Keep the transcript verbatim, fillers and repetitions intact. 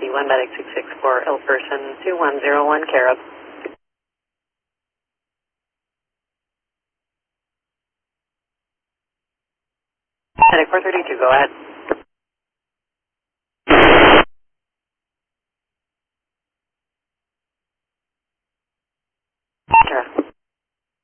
one medic six six four, ill person two one zero one, Carib. Medic four thirty-two, go ahead.